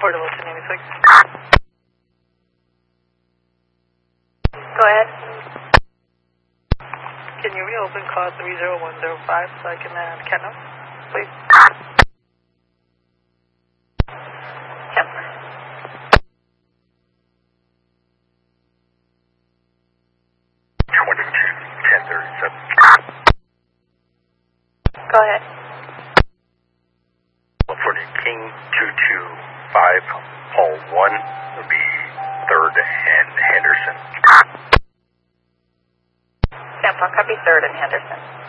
Portable 296. Go ahead. Can you reopen call 30105 so I can count up, please? Yep. Go ahead. For the King 225, Paul 1 would be 3rd and Henderson. Tampa, copy 3rd and Henderson.